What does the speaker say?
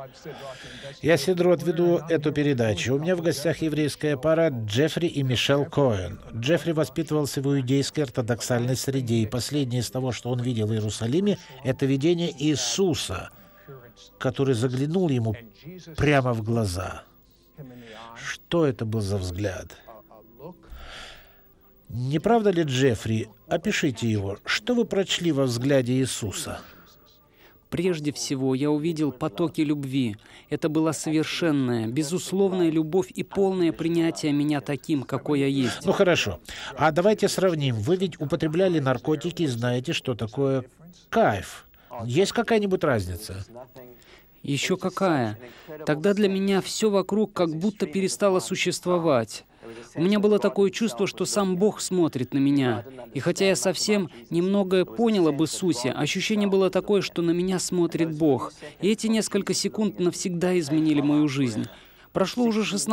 Я, Сидрот, веду эту передачу. У меня в гостях еврейская пара Джеффри и Мишель Коэн. Джеффри воспитывался в иудейской ортодоксальной среде, и последнее из того, что он видел в Иерусалиме, это видение Иисуса, который заглянул ему прямо в глаза. Что это был за взгляд? Не правда ли, Джеффри? Опишите его. Что вы прочли во взгляде Иисуса? Прежде всего, я увидел потоки любви. Это была совершенная, безусловная любовь и полное принятие меня таким, какой я есть. Ну хорошо. А давайте сравним. Вы ведь употребляли наркотики и знаете, что такое кайф. Есть какая-нибудь разница? Еще какая? Тогда для меня все вокруг как будто перестало существовать. У меня было такое чувство, что сам Бог смотрит на меня. И хотя я совсем немногое понял об Иисусе, ощущение было такое, что на меня смотрит Бог. И эти несколько секунд навсегда изменили мою жизнь. Прошло уже 16